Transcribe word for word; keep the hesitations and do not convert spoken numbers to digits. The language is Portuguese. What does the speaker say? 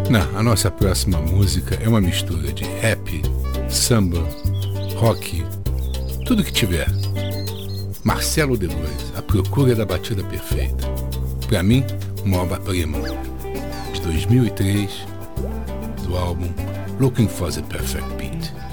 Não, a nossa próxima música é uma mistura de rap, samba, rock, tudo que tiver. Marcelo D dois, A Procura da Batida Perfeita. Pra mim, uma obra-prima. De dois mil e três, do álbum Looking for the Perfect Beat.